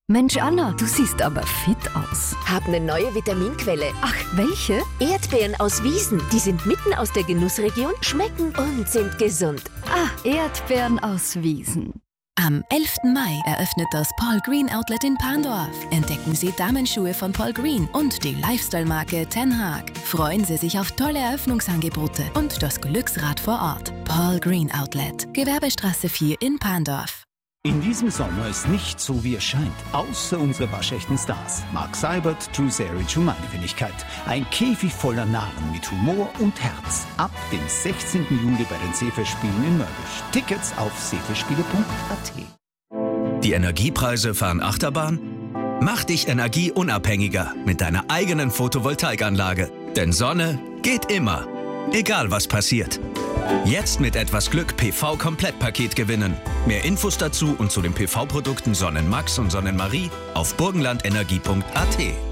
Mensch Anna, du siehst aber fit aus. Hab eine neue Vitaminquelle. Ach, welche? Erdbeeren aus Wiesen. Die sind mitten aus der Genussregion, schmecken und sind gesund. Ah, Erdbeeren aus Wiesen. Am 11. Mai eröffnet das Paul Green Outlet in Pandorf. Entdecken Sie Damenschuhe von Paul Green und die Lifestyle-Marke Ten Hag. Freuen Sie sich auf tolle Eröffnungsangebote und das Glücksrad vor Ort. Paul Green Outlet, Gewerbestraße 4 in Pandorf. In diesem Sommer ist nicht so, wie es scheint. Außer unsere waschechten Stars. Mark Seibert, Drew Sarich und meine Wenigkeit. Ein Käfig voller Narren mit Humor und Herz. Ab dem 16. Juli bei den Seefestspielen in Mörbisch. Tickets auf seefestspiele.at. Die Energiepreise fahren Achterbahn? Mach dich energieunabhängiger mit deiner eigenen Photovoltaikanlage. Denn Sonne geht immer. Egal was passiert. Jetzt mit etwas Glück PV-Komplettpaket gewinnen. Mehr Infos dazu und zu den PV-Produkten Sonnenmax und Sonnenmarie auf burgenlandenergie.at.